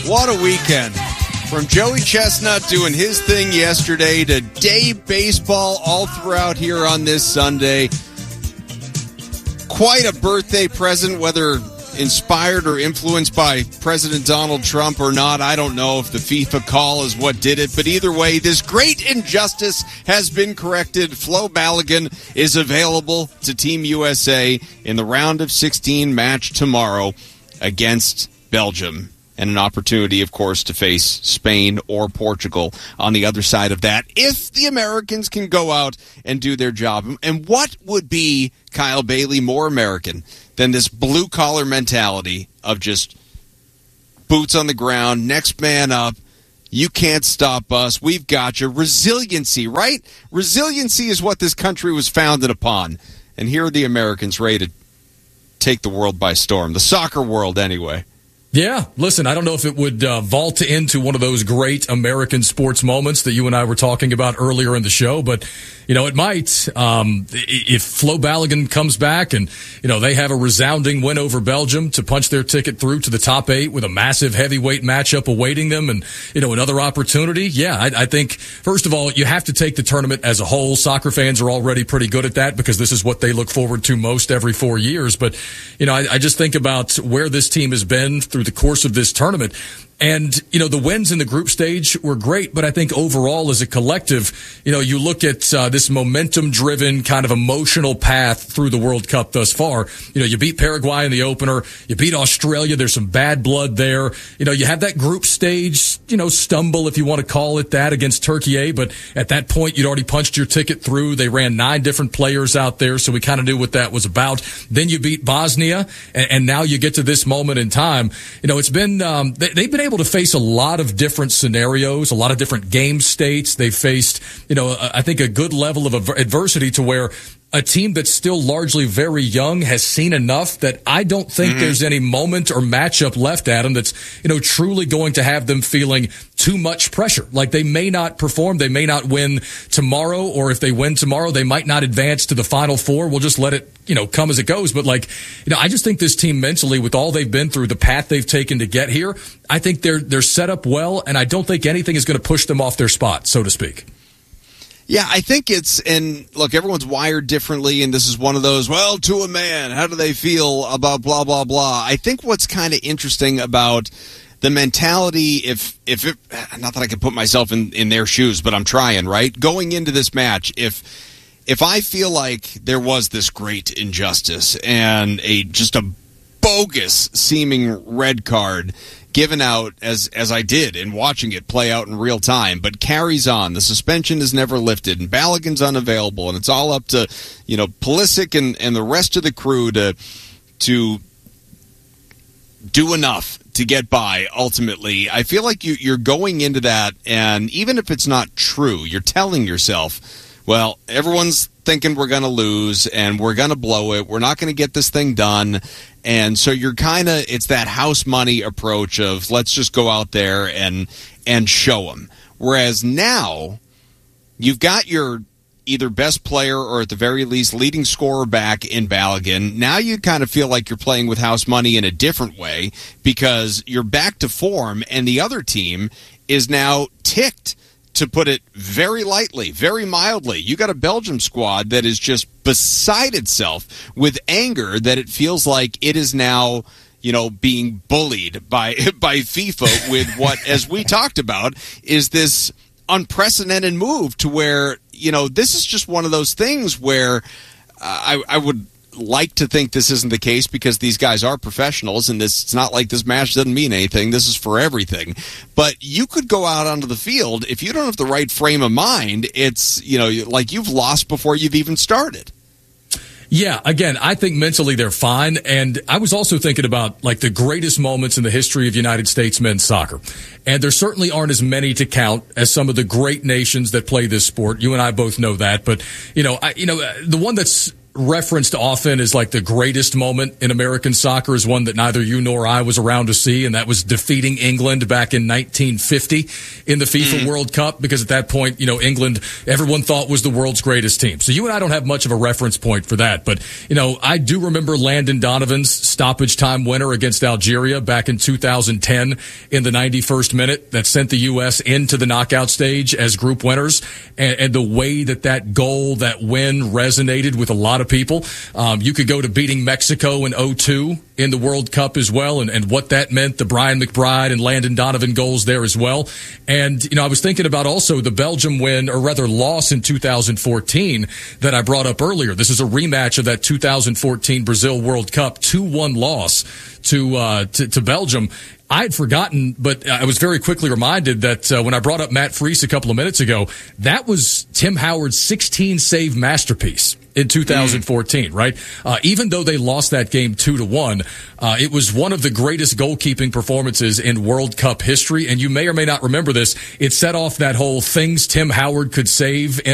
What a weekend. From Joey Chestnut doing his thing yesterday to day baseball all throughout here on this Sunday. Quite a birthday present, whether inspired or influenced by President Donald Trump or not. I don't know if the FIFA call is what did it, but either way, this great injustice has been corrected. Flo Balogun is available to Team USA in the round of 16 match tomorrow against Belgium. And an opportunity, of course, to face Spain or Portugal on the other side of that, if the Americans can go out and do their job. And what would be, Kyle Bailey, more American than this blue-collar mentality of just boots on the ground, next man up, you can't stop us, we've got you. Resiliency, right? Resiliency is what this country was founded upon. And here are the Americans ready to take the world by storm. The soccer world, anyway. Yeah, listen, I don't know if it would vault into one of those great American sports moments that you and I were talking about earlier in the show, but, you know, it might. If Flo Balogun comes back and, you know, they have a resounding win over Belgium to punch their ticket through to the top 8 with a massive heavyweight matchup awaiting them and, you know, another opportunity, yeah, I think, first of all, you have to take the tournament as a whole. Soccer fans are already pretty good at that because this is what they look forward to most every 4 years. But, you know, I just think about where this team has been through the course of this tournament. And, you know, the wins in the group stage were great, but I think overall as a collective, you know, you look at this momentum-driven kind of emotional path through the World Cup thus far. You know, you beat Paraguay in the opener. You beat Australia. There's some bad blood there. You know, you have that group stage, you know, stumble, if you want to call it that, against Turkey. But at that point, you'd already punched your ticket through. They ran 9 different players out there, so we kind of knew what that was about. Then you beat Bosnia, and now you get to this moment in time. You know, it's been they've been able to face a lot of different scenarios, a lot of different game states. They've faced, you know, I think a good level of adversity to where a team that's still largely very young has seen enough that I don't think there's any moment or matchup left, Adam, that's, you know, truly going to have them feeling too much pressure. Like they may not perform, they may not win tomorrow, or if they win tomorrow, they might not advance to the Final Four. We'll just let it, you know, come as it goes. But like, you know, I just think this team mentally, with all they've been through, the path they've taken to get here, I think they're set up well, and I don't think anything is going to push them off their spot, so to speak. Yeah, I think and look, everyone's wired differently, and this is one of those, well, to a man, how do they feel about blah, blah, blah. I think what's kind of interesting about the mentality, if it, not that I can put myself in their shoes, but I'm trying, right? Going into this match, if I feel like there was this great injustice and just a bogus seeming red card given out as I did in watching it play out in real time, but carries on. The suspension is never lifted, and Balogun's unavailable, and it's all up to, you know, Pulisic and the rest of the crew to do enough to get by ultimately. I feel like you're going into that, and even if it's not true, you're telling yourself, well, everyone's thinking we're going to lose and we're going to blow it. We're not going to get this thing done. And so you're kind of, it's that house money approach of let's just go out there and show them. Whereas now you've got your either best player or at the very least leading scorer back in Balogun. Now you kind of feel like you're playing with house money in a different way because you're back to form and the other team is now ticked, to put it very lightly, very mildly. You got a Belgium squad that is just beside itself with anger that it feels like it is now, you know, being bullied by FIFA with what, as we talked about, is this unprecedented move to where, you know, this is just one of those things where I would like to think this isn't the case because these guys are professionals and it's not like this match doesn't mean anything. This is for everything. But you could go out onto the field. If you don't have the right frame of mind, it's, you know, like you've lost before you've even started. Yeah, again, I think mentally they're fine. And I was also thinking about like the greatest moments in the history of United States men's soccer. And there certainly aren't as many to count as some of the great nations that play this sport. You and I both know that. But, you know, the one that's referenced often as like the greatest moment in American soccer is one that neither you nor I was around to see, and that was defeating England back in 1950 in the FIFA World Cup, because at that point, England, everyone thought was the world's greatest team. So you and I don't have much of a reference point for that, but, I do remember Landon Donovan's stoppage time winner against Algeria back in 2010 in the 91st minute that sent the U.S. into the knockout stage as group winners, and the way that goal, that win resonated with a lot of people. You could go to beating Mexico in 2002 in the World Cup as well, and what that meant, the Brian McBride and Landon Donovan goals there as well. And, I was thinking about also the Belgium win, or rather loss in 2014 that I brought up earlier. This is a rematch of that 2014 Brazil World Cup 2-1 loss to Belgium. I had forgotten, but I was very quickly reminded that when I brought up Matt Freese a couple of minutes ago, that was Tim Howard's 16-save masterpiece in 2014, right? Even though they lost that game 2-1, it was one of the greatest goalkeeping performances in World Cup history. And you may or may not remember this. It set off that whole things Tim Howard could save